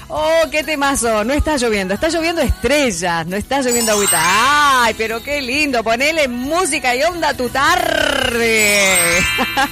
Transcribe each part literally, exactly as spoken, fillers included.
Oh, qué temazo. No está lloviendo, está lloviendo estrellas, no está lloviendo agüita. Ay, pero qué lindo. Ponele música y onda a tu tarde.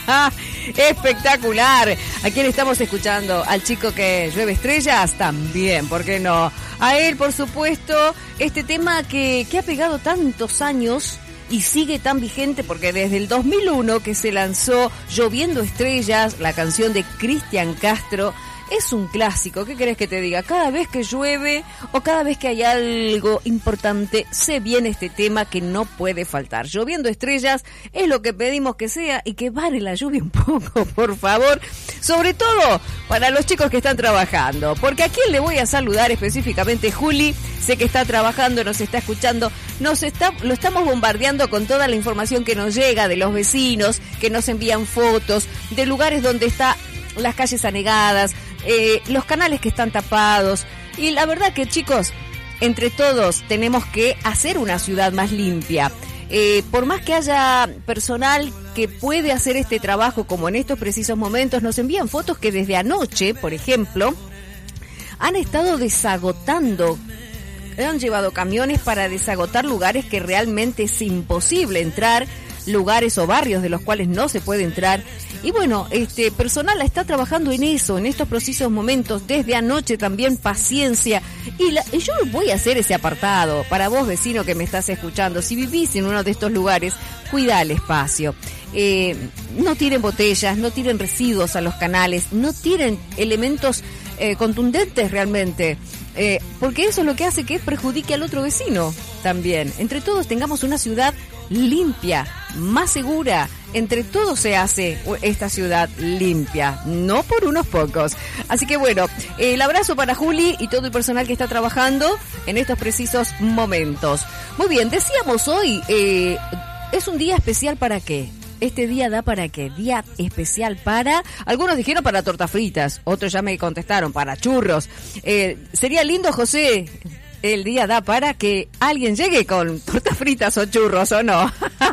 Espectacular. ¿A quién estamos escuchando? Al chico que llueve estrellas, también, ¿por qué no? A él, por supuesto, este tema que, que ha pegado tantos años y sigue tan vigente, porque desde el dos mil uno que se lanzó Lloviendo Estrellas, la canción de Cristian Castro, es un clásico. ¿Qué querés que te diga? Cada vez que llueve o cada vez que hay algo importante, se viene este tema que no puede faltar. Lloviendo Estrellas es lo que pedimos que sea, y que pare la lluvia un poco, por favor. Sobre todo para los chicos que están trabajando. Porque a quién le voy a saludar específicamente, Juli. Sé que está trabajando, nos está escuchando, nos está, lo estamos bombardeando con toda la información que nos llega de los vecinos, que nos envían fotos de lugares donde está las calles anegadas, eh, los canales que están tapados. Y la verdad que, chicos, entre todos tenemos que hacer una ciudad más limpia. Eh, por más que haya personal que puede hacer este trabajo, como en estos precisos momentos, nos envían fotos que desde anoche, por ejemplo, han estado desagotando, han llevado camiones para desagotar lugares que realmente es imposible entrar, lugares o barrios de los cuales no se puede entrar. Y bueno, este personal está trabajando en eso, en estos precisos momentos, desde anoche también. Paciencia. Y, la, y yo voy a hacer ese apartado para vos, vecino, que me estás escuchando. Si vivís en uno de estos lugares, cuida el espacio. Eh, no tiren botellas, no tiren residuos a los canales, no tiren elementos eh, contundentes realmente. Eh, porque eso es lo que hace que perjudique al otro vecino también. Entre todos tengamos una ciudad limpia, más segura. Entre todos se hace esta ciudad limpia, no por unos pocos. Así que bueno, el abrazo para Juli y todo el personal que está trabajando en estos precisos momentos. Muy bien, decíamos hoy, eh, es un día especial. ¿Para qué? Este día da para qué, día especial para, algunos dijeron para tortas fritas, otros ya me contestaron para churros. Eh, sería lindo, José, el día da para que alguien llegue con tortas fritas o churros, ¿o no?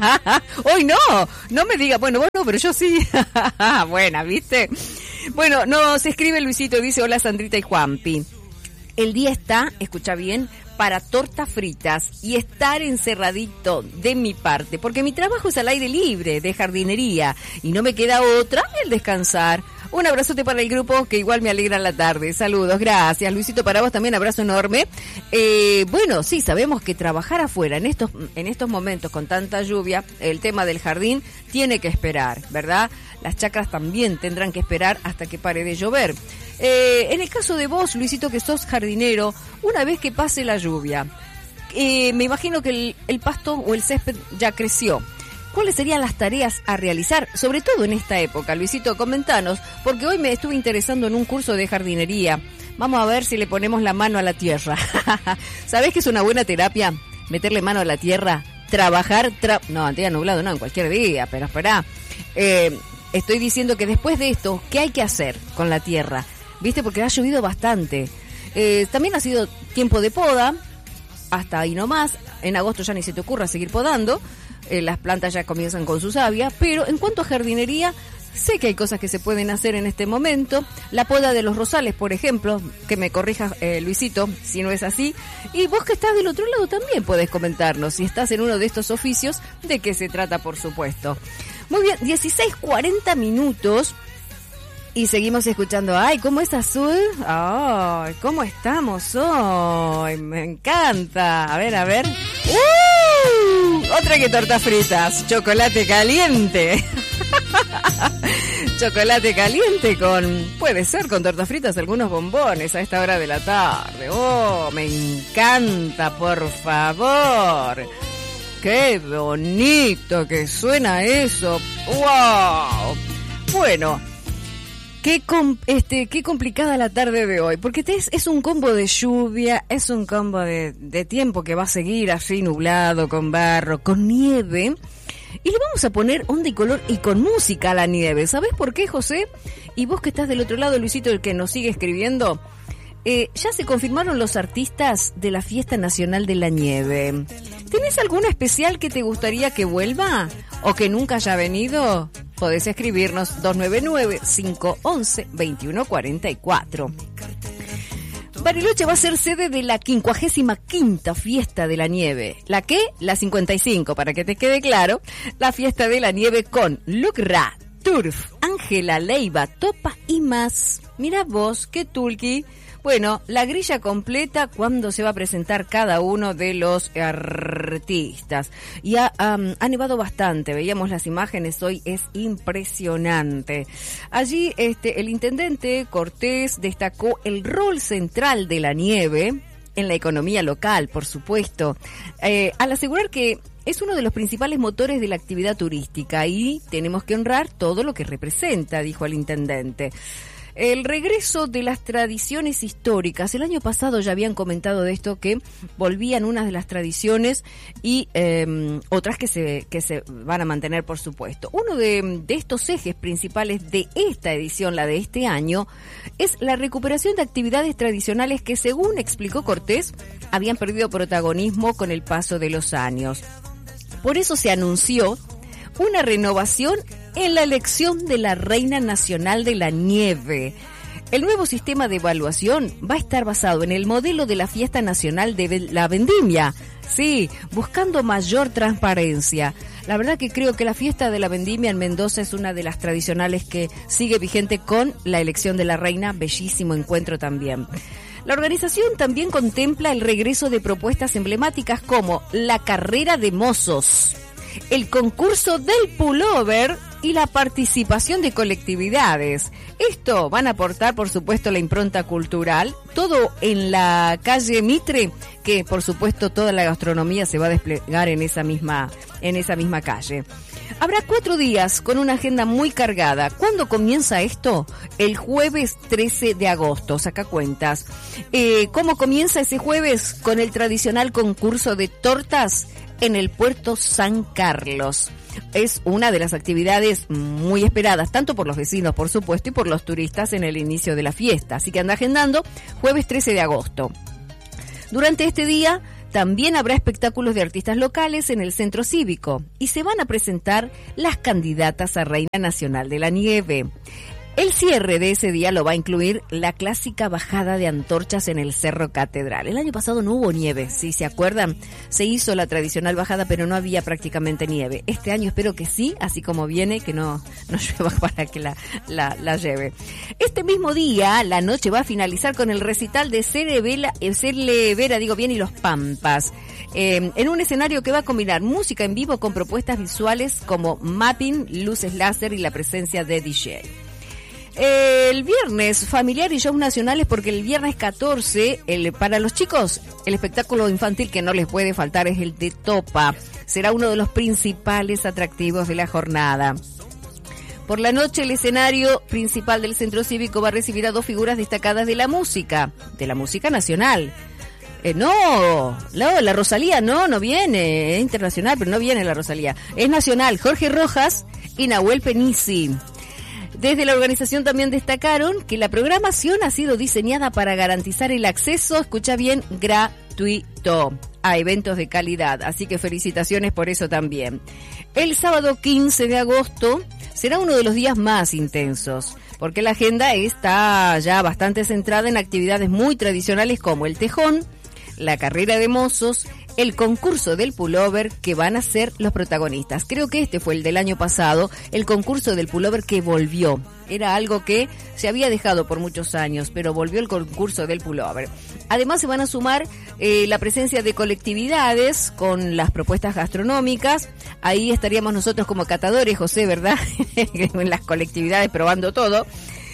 Hoy no, no me diga, bueno, bueno, pero yo sí. Buena, ¿viste? Bueno, nos escribe Luisito, dice, hola Sandrita y Juanpi. El día está, escucha bien, para tortas fritas y estar encerradito de mi parte, porque mi trabajo es al aire libre, de jardinería, y no me queda otra el descansar. Un abrazote para el grupo, que igual me alegra la tarde. Saludos, gracias. Luisito, para vos también, abrazo enorme. Eh, bueno, sí, sabemos que trabajar afuera en estos, en estos momentos con tanta lluvia, el tema del jardín tiene que esperar, ¿verdad? Las chacras también tendrán que esperar hasta que pare de llover. Eh, en el caso de vos, Luisito, que sos jardinero, una vez que pase la lluvia, eh, me imagino que el, el pasto o el césped ya creció. ¿Cuáles serían las tareas a realizar, sobre todo en esta época? Luisito, comentanos, porque hoy me estuve interesando en un curso de jardinería. Vamos a ver si le ponemos la mano a la tierra. ¿Sabés que es una buena terapia? Meterle mano a la tierra, trabajar, tra- no, día nublado, no, en cualquier día, pero esperá. Eh, estoy diciendo que después de esto, ¿qué hay que hacer con la tierra? ¿Viste? Porque ha llovido bastante. Eh, también ha sido tiempo de poda, hasta ahí nomás. En agosto ya ni se te ocurra seguir podando. Eh, las plantas ya comienzan con su savia. Pero en cuanto a jardinería, sé que hay cosas que se pueden hacer en este momento. La poda de los rosales, por ejemplo, que me corrija eh, Luisito, si no es así. Y vos que estás del otro lado también podés comentarnos, si estás en uno de estos oficios, de qué se trata, por supuesto. Muy bien, dieciséis cuarenta minutos. Y seguimos escuchando. Ay, ¿cómo es azul? Ay, ¿cómo estamos hoy? Me encanta. A ver, a ver. ¡Uh! Otra que tortas fritas. Chocolate caliente. Chocolate caliente con, puede ser con tortas fritas, algunos bombones a esta hora de la tarde. Oh, me encanta, por favor. Qué bonito que suena eso. ¡Wow! Bueno. Qué, com- este, qué complicada la tarde de hoy, porque es, es un combo de lluvia, es un combo de, de tiempo que va a seguir así nublado, con barro, con nieve, y le vamos a poner onda y color y con música a la nieve. ¿Sabés por qué, José? Y vos que estás del otro lado, Luisito, el que nos sigue escribiendo, eh, ya se confirmaron los artistas de la Fiesta Nacional de la Nieve. ¿Tenés alguno especial que te gustaría que vuelva o que nunca haya venido? Podés escribirnos dos nueve nueve, cinco uno uno, dos uno cuatro cuatro. Bariloche va a ser sede de la quincuagésima quinta Fiesta de la Nieve. ¿La qué? La cincuenta y cinco, para que te quede claro. La Fiesta de la Nieve con Lucra, Turf, Ángela Leiva, Topa y más. Mira vos, qué tulki. Bueno, la grilla completa cuando se va a presentar cada uno de los artistas. Y ha, um, ha nevado bastante, veíamos las imágenes hoy, es impresionante. Allí este, el intendente Cortés destacó el rol central de la nieve en la economía local, por supuesto, eh, al asegurar que es uno de los principales motores de la actividad turística y tenemos que honrar todo lo que representa, dijo el intendente. El regreso de las tradiciones históricas. El año pasado ya habían comentado de esto, que volvían unas de las tradiciones y eh, otras que se que se van a mantener, por supuesto. Uno de, de estos ejes principales de esta edición, la de este año, es la recuperación de actividades tradicionales que, según explicó Cortés, habían perdido protagonismo con el paso de los años. Por eso se anunció una renovación en la elección de la Reina Nacional de la Nieve. El nuevo sistema de evaluación va a estar basado en el modelo de la Fiesta Nacional de la Vendimia. Sí, buscando mayor transparencia. La verdad que creo que la Fiesta de la Vendimia en Mendoza es una de las tradicionales que sigue vigente con la elección de la Reina. Bellísimo encuentro también. La organización también contempla el regreso de propuestas emblemáticas como la Carrera de Mozos, el concurso del pullover y la participación de colectividades. Esto van a aportar, por supuesto, la impronta cultural, todo en la calle Mitre, que por supuesto toda la gastronomía se va a desplegar en esa misma, en esa misma calle. Habrá cuatro días con una agenda muy cargada. ¿Cuándo comienza esto? El jueves trece de agosto, saca cuentas. Eh, ¿Cómo comienza ese jueves? Con el tradicional concurso de tortas en el puerto San Carlos. Es una de las actividades muy esperadas, tanto por los vecinos, por supuesto, y por los turistas en el inicio de la fiesta. Así que anda agendando, jueves trece de agosto. Durante este día también habrá espectáculos de artistas locales en el Centro Cívico y se van a presentar las candidatas a Reina Nacional de la Nieve. El cierre de ese día lo va a incluir la clásica bajada de antorchas en el Cerro Catedral. El año pasado no hubo nieve, si se acuerdan, se hizo la tradicional bajada, pero no había prácticamente nieve. Este año espero que sí, así como viene, que no, no llueva para que la, la, la lleve. Este mismo día, la noche va a finalizar con el recital de Cele Vera, Cele Vera, digo bien, y los Pampas. Eh, en un escenario que va a combinar música en vivo con propuestas visuales como mapping, luces láser y la presencia de D J. El viernes, familiar y shows nacionales, porque el viernes catorce, el, para los chicos, el espectáculo infantil que no les puede faltar es el de Topa. Será uno de los principales atractivos de la jornada. Por la noche, el escenario principal del Centro Cívico va a recibir a dos figuras destacadas de la música, de la música nacional. Eh, no, no, la Rosalía no, no viene, es internacional, pero no viene la Rosalía. Es nacional, Jorge Rojas y Nahuel Penisi. Desde la organización también destacaron que la programación ha sido diseñada para garantizar el acceso, escucha bien, gratuito a eventos de calidad. Así que felicitaciones por eso también. El sábado quince de agosto será uno de los días más intensos, porque la agenda está ya bastante centrada en actividades muy tradicionales como el tejón, la carrera de mozos, el concurso del pullover, que van a ser los protagonistas. Creo que este fue el del año pasado, el concurso del pullover que volvió. Era algo que se había dejado por muchos años, pero volvió el concurso del pullover. Además se van a sumar eh, la presencia de colectividades con las propuestas gastronómicas. Ahí estaríamos nosotros como catadores, José, ¿verdad? En las colectividades probando todo.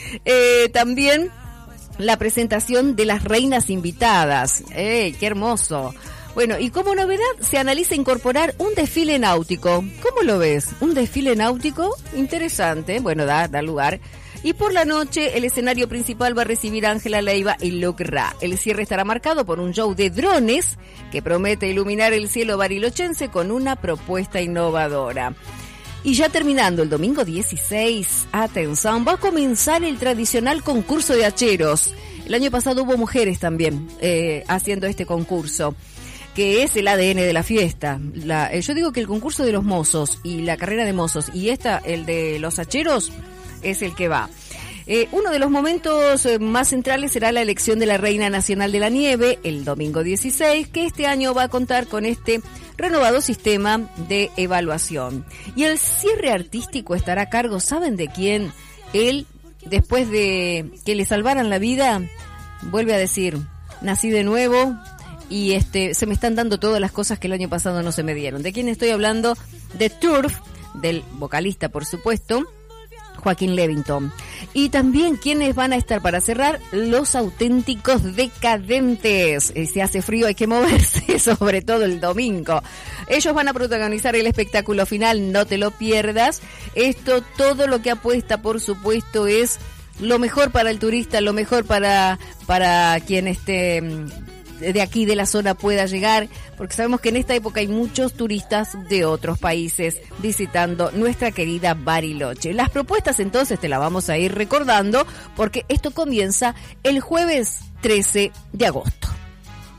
Eh, también la presentación de las reinas invitadas. ¡Eh, qué hermoso! Bueno, y como novedad se analiza incorporar un desfile náutico. ¿Cómo lo ves? ¿Un desfile náutico? Interesante. Bueno, da, da lugar. Y por la noche el escenario principal va a recibir a Ángela Leiva y Lucra. El cierre estará marcado por un show de drones que promete iluminar el cielo barilochense con una propuesta innovadora. Y ya terminando el domingo dieciséis, atención, va a comenzar el tradicional concurso de hacheros. El año pasado hubo mujeres también eh, haciendo este concurso, que es el A D N de la fiesta. La, eh, yo digo que el concurso de los mozos y la carrera de mozos y esta, el de los hacheros, es el que va. Eh, uno de los momentos eh, más centrales será la elección de la Reina Nacional de la Nieve el domingo dieciséis, que este año va a contar con este renovado sistema de evaluación. Y el cierre artístico estará a cargo, ¿saben de quién? Él, después de que le salvaran la vida, vuelve a decir, nací de nuevo y este se me están dando todas las cosas que el año pasado no se me dieron. ¿De quién estoy hablando? De Turf, del vocalista, por supuesto, Joaquín Levington. Y también, ¿quiénes van a estar para cerrar? Los Auténticos Decadentes. Eh, si hace frío hay que moverse, sobre todo el domingo. Ellos van a protagonizar el espectáculo final, no te lo pierdas. Esto, todo lo que apuesta, por supuesto, es lo mejor para el turista, lo mejor para, para quien esté de aquí de la zona pueda llegar, porque sabemos que en esta época hay muchos turistas de otros países visitando nuestra querida Bariloche. Las propuestas entonces te las vamos a ir recordando, porque esto comienza el jueves trece de agosto.